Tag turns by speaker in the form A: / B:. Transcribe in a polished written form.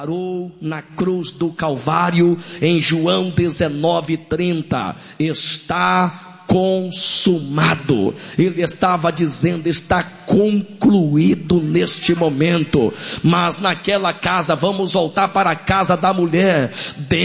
A: na cruz do Calvário, em João 19:30, está consumado. Ele estava dizendo, está concluído neste momento. Mas naquela casa, vamos voltar para a casa da mulher,